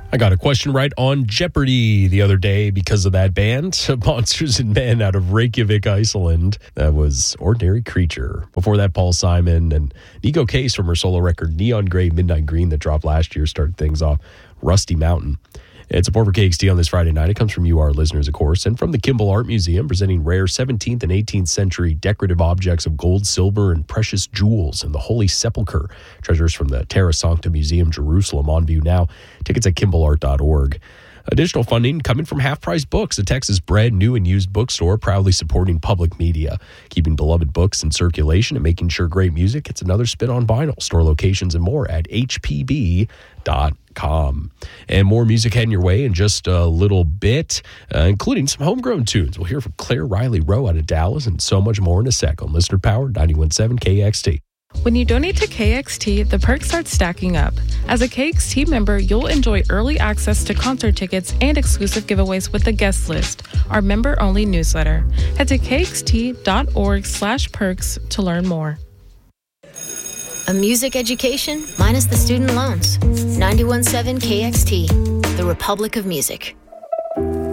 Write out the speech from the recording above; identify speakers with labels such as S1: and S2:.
S1: I got a question right on Jeopardy the other day because of that band, Monsters and Men out of Reykjavik, Iceland. That was Ordinary Creature. Before that, Paul Simon and Nico Case from her solo record Neon Gray, Midnight Green that dropped last year started things off. Rusty Mountain. It's a support for KXT on this Friday night. It comes from you, our listeners, of course, and from the Kimball Art Museum, presenting rare 17th and 18th century decorative objects of gold, silver, and precious jewels in the Holy Sepulchre. Treasures from the Terra Sancta Museum, Jerusalem, on view now. Tickets at KimballArt.org. Additional funding coming from Half Price Books, a Texas-bred new and used bookstore proudly supporting public media, keeping beloved books in circulation and making sure great music gets another spin on vinyl. Store locations and more at hpb.com. And more music heading your way in just a little bit, including some homegrown tunes. We'll hear from Claire Riley Rowe out of Dallas and so much more in a sec on Listener Powered 91.7 KXT.
S2: When you donate to KXT, the perks start stacking up. As a KXT member, you'll enjoy early access to concert tickets and exclusive giveaways with the guest list, our member-only newsletter. Head to kxt.org/perks to learn more.
S3: A music education minus the student loans. 91.7 KXT, the Republic of Music.